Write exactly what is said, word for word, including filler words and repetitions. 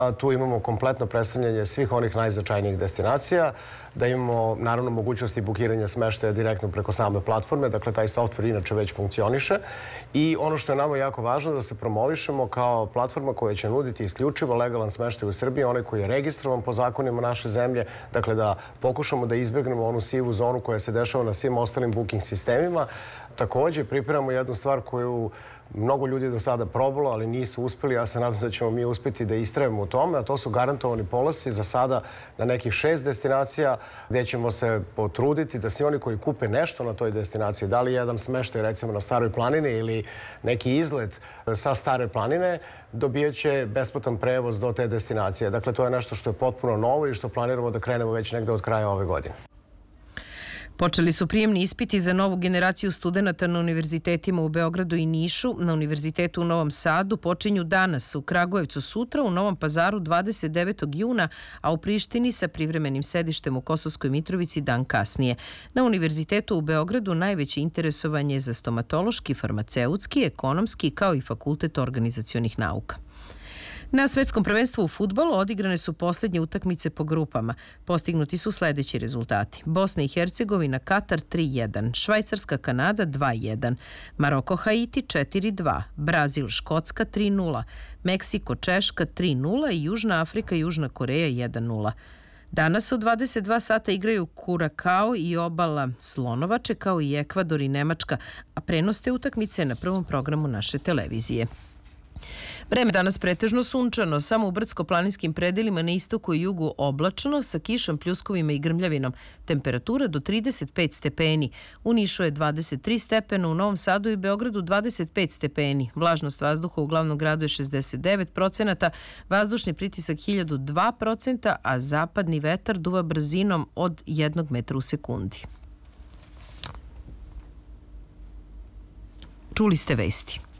Tu imamo kompletno predstavljanje svih onih najznačajnijih destinacija, da imamo naravno mogućnosti bukiranja smeštaja direktno preko same platforme, dakle taj softver inače već funkcioniše i ono što je nama jako važno da se promovišemo kao platforma koja će nuditi isključivo legalan smeštaj u Srbiji, onaj koji je registrovan po zakonima naše zemlje, dakle da pokušamo da izbjegnemo onu sivu zonu koja se dešava na svim ostalim booking sistemima. Također pripremamo jednu stvar koju mnogo ljudi do sada probalo, ali nisu uspeli. Ja se nadam da ćemo mi uspjeti da istrajemo u tome, a to su garantovani polasci za sada na nekih šest destinacija gdje ćemo se potruditi da svi oni koji kupe nešto na toj destinaciji, da li jedan smeštaj recimo na Staroj planini ili neki izlet sa Stare planine, dobijat će besplatan prevoz do te destinacije. Dakle, to je nešto što je potpuno novo i što planiramo da krenemo već negde od kraja ove godine. Počeli su prijemni ispiti za novu generaciju studenata na univerzitetima u Beogradu i Nišu. Na univerzitetu u Novom Sadu počinju danas, u Kragujevcu sutra, u Novom Pazaru dvadeset devetog juna, a u Prištini sa privremenim sedištem u Kosovskoj Mitrovici dan kasnije. Na univerzitetu u Beogradu najveće interesovanje je za stomatološki, farmaceutski, ekonomski kao i fakultet organizacionih nauka. Na svetskom prvenstvu u fudbalu odigrane su posljednje utakmice po grupama. Postignuti su sljedeći rezultati. Bosna i Hercegovina, Katar tri jedan, Švajcarska, Kanada dva jedan, Maroko, Haiti četiri dva, Brazil, Škotska tri nula, Meksiko, Češka tri nula i Južna Afrika, Južna Koreja jedan nula. Danas u dvadeset dva sata igraju Kurakao i Obala Slonovače kao i Ekvador i Nemačka, a prenos te utakmice na prvom programu naše televizije. Vreme danas pretežno sunčano, samo u brdsko-planinskim predelima na istoku i jugu oblačno, sa kišom, pljuskovima i grmljavinom. Temperatura do trideset pet stepeni. U Nišu je dvadeset tri stepena, u Novom Sadu i Beogradu dvadeset pet stepeni. Vlažnost vazduha u glavnom gradu je šezdeset devet procenata, vazdušni pritisak hiljadu dva procenta, a zapadni vetar duva brzinom od jednog metra u sekundi. Čuli ste vesti.